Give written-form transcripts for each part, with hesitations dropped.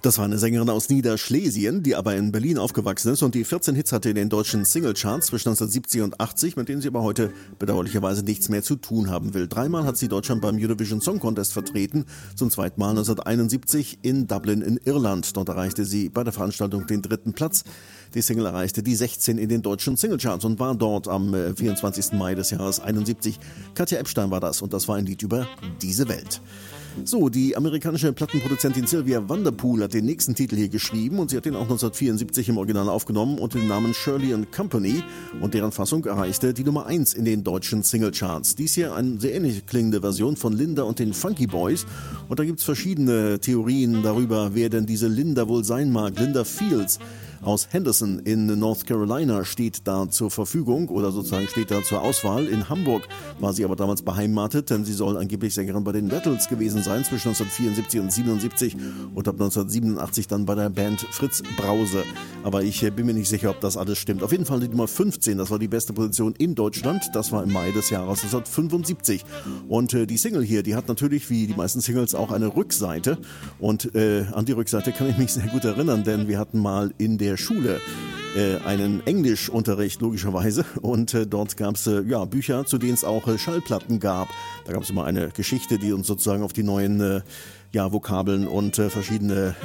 Das war eine Sängerin aus Niederschlesien, die aber in Berlin aufgewachsen ist und die 14 Hits hatte in den deutschen Singlecharts zwischen 1970 und 80, mit denen sie aber heute bedauerlicherweise nichts mehr zu tun haben will. Dreimal hat sie Deutschland beim Eurovision Song Contest vertreten, zum zweiten Mal 1971 in Dublin in Irland. Dort erreichte sie bei der Veranstaltung den 3. Platz. Die Single erreichte die 16 in den deutschen Singlecharts und war dort am 24. Mai des Jahres 71. Katja Epstein war das und das war ein Lied über diese Welt. So, die amerikanische Plattenproduzentin Sylvia Vanderpool hat den nächsten Titel hier geschrieben und sie hat den auch 1974 im Original aufgenommen unter dem Namen Shirley & Company und deren Fassung erreichte die Nummer 1 in den deutschen Singlecharts. Dies hier eine sehr ähnlich klingende Version von Linda und den Funky Boys und da gibt's verschiedene Theorien darüber, wer denn diese Linda wohl sein mag. Linda Fields aus Henderson in North Carolina steht da zur Verfügung oder sozusagen steht da zur Auswahl. In Hamburg war sie aber damals beheimatet, denn sie soll angeblich Sängerin bei den Rattles gewesen sein zwischen 1974 und 77 und ab 1987 dann bei der Band Fritz Brause. Aber ich bin mir nicht sicher, ob das alles stimmt. Auf jeden Fall die Nummer 15, das war die beste Position in Deutschland. Das war im Mai des Jahres 1975. Und die Single hier, die hat natürlich wie die meisten Singles auch eine Rückseite. Und an die Rückseite kann ich mich sehr gut erinnern, denn wir hatten mal in der Schule einen Englischunterricht logischerweise und dort gab es Bücher, zu denen es auch Schallplatten gab. Da gab es immer eine Geschichte, die uns sozusagen auf die neuen Vokabeln und verschiedene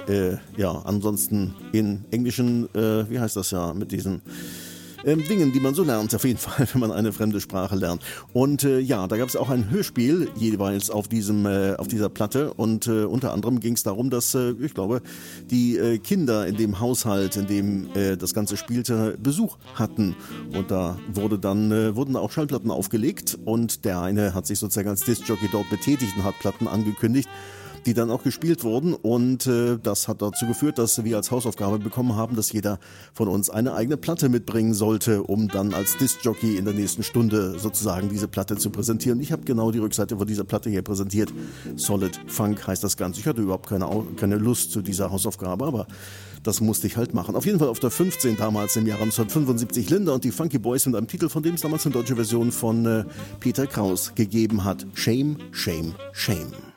ansonsten in englischen, wie heißt das ja, mit diesen Dingen, die man so lernt, auf jeden Fall, wenn man eine fremde Sprache lernt. Und da gab es auch ein Hörspiel jeweils auf dieser Platte und unter anderem ging es darum, dass ich glaube, die Kinder in dem Haushalt, in dem das Ganze spielte, Besuch hatten und da wurden auch Schallplatten aufgelegt und der eine hat sich sozusagen als Diskjockey dort betätigt und hat Platten angekündigt, die dann auch gespielt wurden und das hat dazu geführt, dass wir als Hausaufgabe bekommen haben, dass jeder von uns eine eigene Platte mitbringen sollte, um dann als Diskjockey in der nächsten Stunde sozusagen diese Platte zu präsentieren. Ich habe genau die Rückseite von dieser Platte hier präsentiert. Solid Funk heißt das Ganze. Ich hatte überhaupt keine Lust zu dieser Hausaufgabe, aber das musste ich halt machen. Auf jeden Fall auf der 15 damals im Jahre 1975 Linda und die Funky Boys mit einem Titel, von dem es damals eine deutsche Version von Peter Kraus gegeben hat. Shame, Shame, Shame.